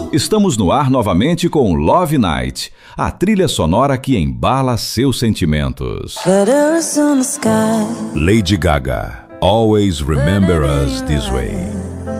Estamos no ar novamente com Love Night, a trilha sonora que embala seus sentimentos. Lady Gaga, Always Remember Us This Way.